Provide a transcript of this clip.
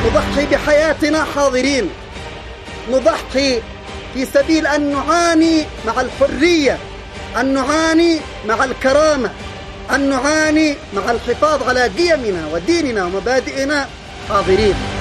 نضحي بحياتنا حاضرين، نضحي في سبيل أن نعاني مع الحرية، أن نعاني مع الكرامة، أن نعاني مع الحفاظ على قيمنا وديننا ومبادئنا حاضرين.